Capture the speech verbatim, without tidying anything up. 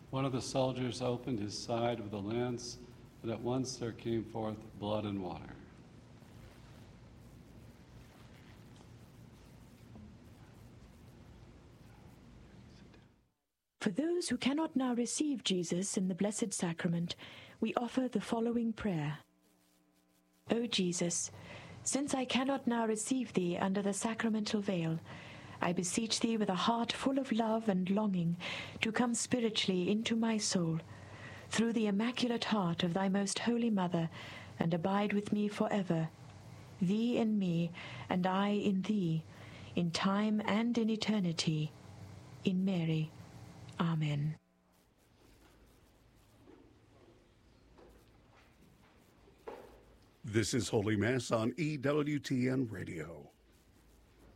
One of the soldiers opened his side with a lance, and at once there came forth blood and water. For those who cannot now receive Jesus in the Blessed Sacrament, we offer the following prayer. O Jesus, since I cannot now receive Thee under the sacramental veil, I beseech Thee with a heart full of love and longing to come spiritually into my soul, through the Immaculate Heart of Thy Most Holy Mother, and abide with me forever, Thee in me, and I in Thee, in time and in eternity, in Mary. Amen. This is Holy Mass on E W T N Radio.